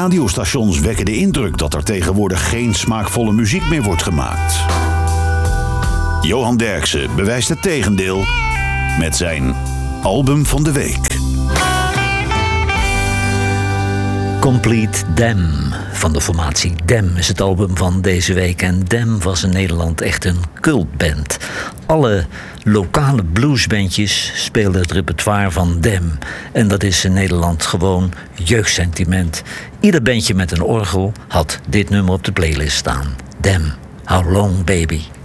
radiostations wekken de indruk dat er tegenwoordig geen smaakvolle muziek meer wordt gemaakt. Johan Derksen bewijst het tegendeel met zijn album van de week. Complete Dem van de formatie Dem is het album van deze week. En Dem was in Nederland echt een cultband. Alle lokale bluesbandjes speelden het repertoire van Dem. En dat is in Nederland gewoon jeugdsentiment. Ieder bandje met een orgel had dit nummer op de playlist staan. Dem, How Long Baby.